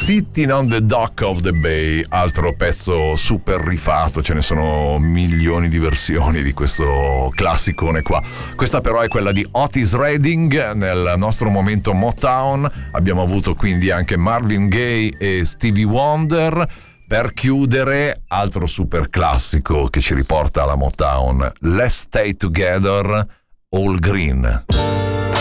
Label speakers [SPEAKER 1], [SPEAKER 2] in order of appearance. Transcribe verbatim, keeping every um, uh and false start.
[SPEAKER 1] Sitting on the Dock of the Bay, altro pezzo super rifatto, ce ne sono milioni di versioni di questo classicone qua. Questa però è quella di Otis Redding nel nostro momento Motown. Abbiamo avuto quindi anche Marvin Gaye e Stevie Wonder. Per chiudere, altro super classico che ci riporta alla Motown, Let's Stay Together, All Green.